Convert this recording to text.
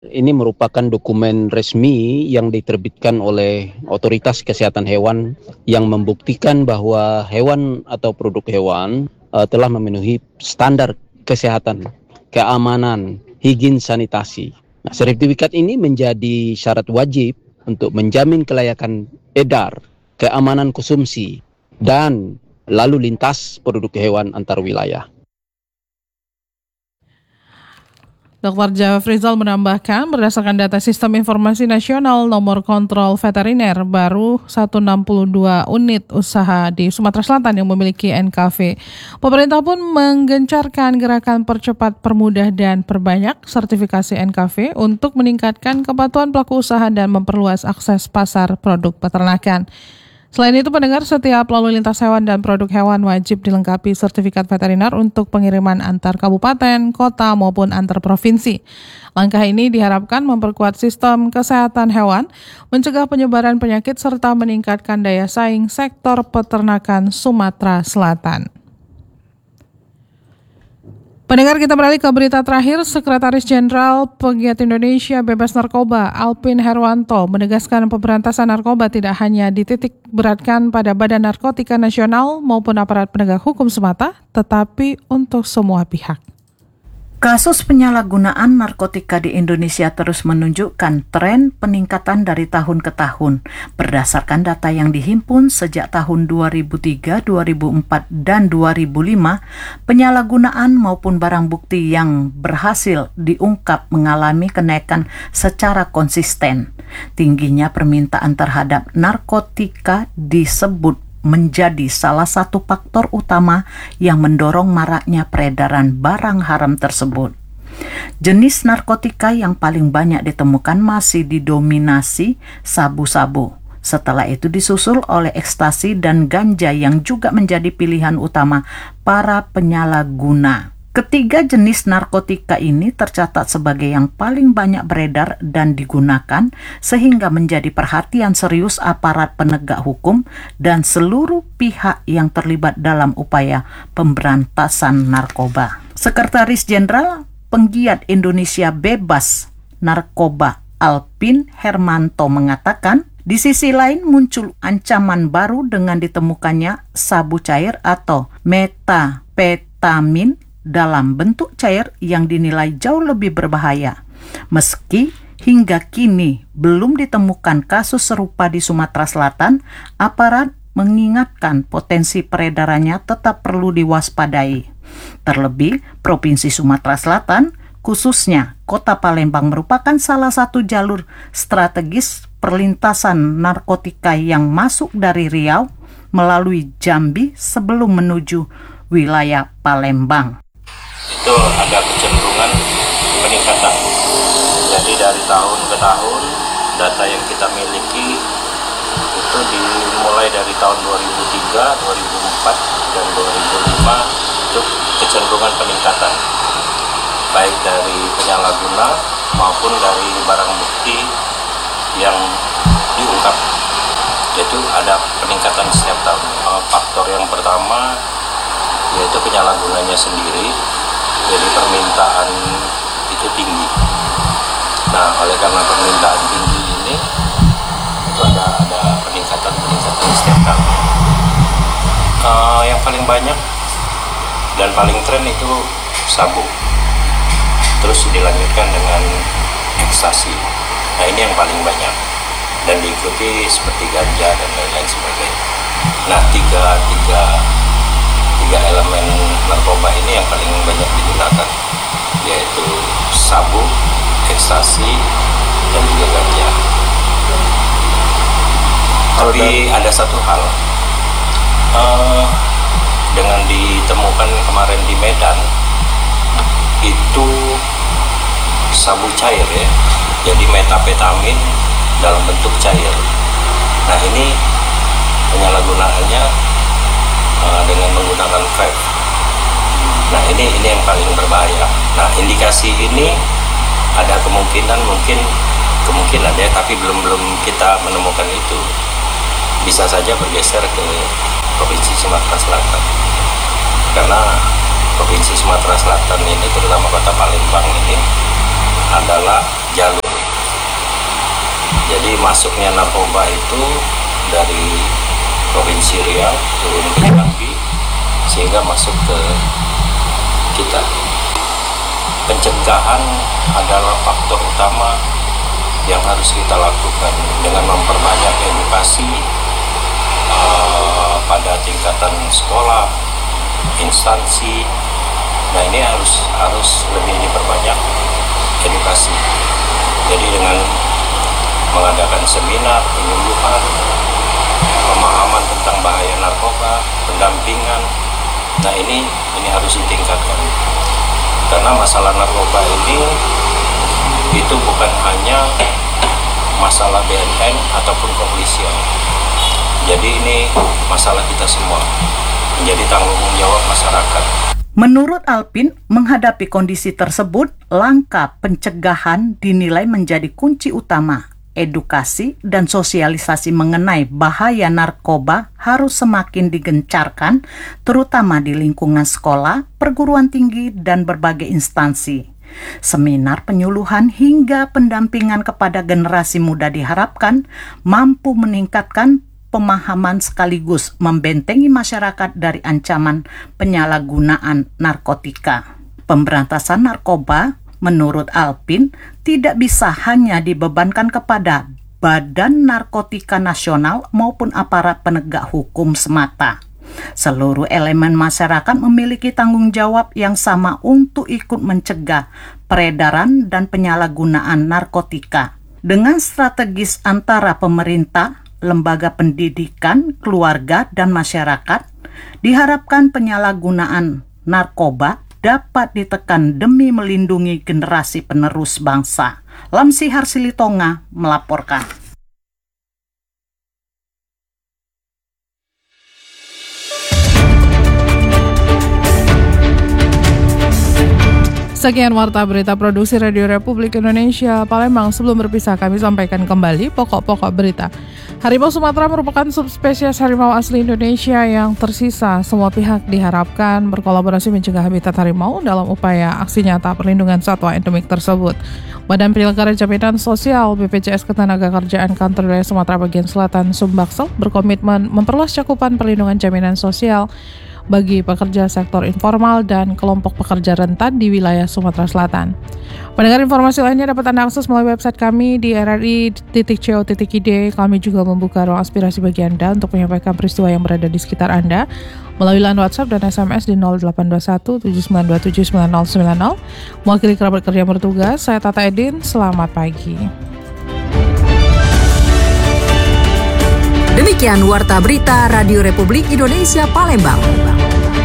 Ini merupakan dokumen resmi yang diterbitkan oleh Otoritas Kesehatan Hewan yang membuktikan bahwa hewan atau produk hewan telah memenuhi standar kesehatan, keamanan, higien sanitasi. Nah, sertifikat ini menjadi syarat wajib untuk menjamin kelayakan edar, keamanan konsumsi, dan lalu lintas produk hewan antar wilayah. Dr. Jafrizal menambahkan, berdasarkan data Sistem Informasi Nasional Nomor Kontrol Veteriner, baru 162 unit usaha di Sumatera Selatan yang memiliki NKV. Pemerintah pun menggencarkan gerakan percepat, permudah, dan perbanyak sertifikasi NKV untuk meningkatkan kepatuhan pelaku usaha dan memperluas akses pasar produk peternakan. Selain itu, pendengar, setiap lalu lintas hewan dan produk hewan wajib dilengkapi sertifikat veteriner untuk pengiriman antar kabupaten, kota, maupun antar provinsi. Langkah ini diharapkan memperkuat sistem kesehatan hewan, mencegah penyebaran penyakit, serta meningkatkan daya saing sektor peternakan Sumatera Selatan. Pendengar, kita beralih ke berita terakhir. Sekretaris Jenderal Pegiat Indonesia Bebas Narkoba, Alpin Herwanto, menegaskan pemberantasan narkoba tidak hanya dititik beratkan pada Badan Narkotika Nasional maupun aparat penegak hukum semata, tetapi untuk semua pihak. Kasus penyalahgunaan narkotika di Indonesia terus menunjukkan tren peningkatan dari tahun ke tahun. Berdasarkan data yang dihimpun sejak tahun 2003, 2004, dan 2005, penyalahgunaan maupun barang bukti yang berhasil diungkap mengalami kenaikan secara konsisten. Tingginya permintaan terhadap narkotika disebut menjadi salah satu faktor utama yang mendorong maraknya peredaran barang haram tersebut. Jenis narkotika yang paling banyak ditemukan masih didominasi sabu-sabu. Setelah itu disusul oleh ekstasi dan ganja yang juga menjadi pilihan utama para penyalahguna. Ketiga jenis narkotika ini tercatat sebagai yang paling banyak beredar dan digunakan, sehingga menjadi perhatian serius aparat penegak hukum dan seluruh pihak yang terlibat dalam upaya pemberantasan narkoba. Sekretaris Jenderal Penggiat Indonesia Bebas Narkoba Alpin Herwanto mengatakan, di sisi lain muncul ancaman baru dengan ditemukannya sabu cair atau metapetamin dalam bentuk cair yang dinilai jauh lebih berbahaya. Meski hingga kini belum ditemukan kasus serupa di Sumatera Selatan, aparat mengingatkan potensi peredarannya tetap perlu diwaspadai. Terlebih, Provinsi Sumatera Selatan, khususnya Kota Palembang, merupakan salah satu jalur strategis perlintasan narkotika yang masuk dari Riau melalui Jambi sebelum menuju wilayah Palembang. Itu ada kecenderungan peningkatan. Jadi dari tahun ke tahun data yang kita miliki itu dimulai dari tahun 2003, 2004, dan 2005 itu kecenderungan peningkatan, baik dari penyalahguna maupun dari barang bukti yang diungkap. Itu ada peningkatan setiap tahun. Faktor yang pertama yaitu penyalahgunanya sendiri. Jadi permintaan itu tinggi. Nah, oleh karena permintaan tinggi ini, itu ada peningkatan setiap tahun. Yang paling banyak dan paling tren itu sabu. Terus dilanjutkan dengan ekstasi. Nah, ini yang paling banyak. Dan diikuti seperti ganja dan lain-lain sebagainya. Nah, tiga elemen narkoba ini yang paling banyak digunakan, yaitu sabu, ekstasi, dan juga ganja. Tapi ada satu hal, dengan ditemukan kemarin di Medan, itu sabu cair ya, jadi metapetamin dalam bentuk cair. Nah, ini penyalahgunaannya dengan menggunakan vape. Nah, ini yang paling berbahaya. Nah, indikasi ini ada kemungkinan ya, tapi belum kita menemukan itu. Bisa saja bergeser ke Provinsi Sumatera Selatan. Karena Provinsi Sumatera Selatan ini, terutama Kota Palembang ini, adalah jalur. Jadi masuknya narkoba itu dari Provinsi Riau turun ke Jambi sehingga masuk ke kita. Pencegahan adalah faktor utama yang harus kita lakukan dengan memperbanyak edukasi pada tingkatan sekolah, instansi. Nah, ini harus lebih diperbanyak edukasi. Jadi dengan mengadakan seminar, penyuluhan, pemahaman tentang bahaya narkoba, pendampingan. Nah, ini harus ditingkatkan. Karena masalah narkoba ini itu bukan hanya masalah BNN ataupun kepolisian. Jadi ini masalah kita semua, menjadi tanggung jawab masyarakat. Menurut Alpin, menghadapi kondisi tersebut, langkah pencegahan dinilai menjadi kunci utama. Edukasi dan sosialisasi mengenai bahaya narkoba harus semakin digencarkan, terutama di lingkungan sekolah, perguruan tinggi, dan berbagai instansi. Seminar penyuluhan hingga pendampingan kepada generasi muda diharapkan mampu meningkatkan pemahaman sekaligus membentengi masyarakat dari ancaman penyalahgunaan narkotika. Pemberantasan narkoba, menurut Alpin, tidak bisa hanya dibebankan kepada Badan Narkotika Nasional maupun aparat penegak hukum semata. Seluruh elemen masyarakat memiliki tanggung jawab yang sama untuk ikut mencegah peredaran dan penyalahgunaan narkotika. Dengan strategis antara pemerintah, lembaga pendidikan, keluarga, dan masyarakat, diharapkan penyalahgunaan narkoba dapat ditekan demi melindungi generasi penerus bangsa. Lamsi Harsilitonga melaporkan. Sekian Warta Berita Produksi Radio Republik Indonesia Palembang. Sebelum berpisah, kami sampaikan kembali pokok-pokok berita. Harimau Sumatera merupakan subspesies harimau asli Indonesia yang tersisa. Semua pihak diharapkan berkolaborasi mencegah habitat harimau dalam upaya aksi nyata perlindungan satwa endemik tersebut. Badan Penyelenggara Jaminan Sosial BPJS Ketenagakerjaan Kantor Wilayah Sumatera Bagian Selatan Sumbaksel berkomitmen memperluas cakupan perlindungan jaminan sosial bagi pekerja sektor informal dan kelompok pekerja rentan di wilayah Sumatera Selatan. Pendengar, informasi lainnya dapat Anda akses melalui website kami di rri.co.id. Kami juga membuka ruang aspirasi bagi Anda untuk menyampaikan peristiwa yang berada di sekitar Anda melalui line WhatsApp dan SMS di 0821 7927 9090. Mewakili kerabat kerja bertugas, saya Tata Edin. Selamat pagi. Demikian Warta Berita Radio Republik Indonesia Palembang.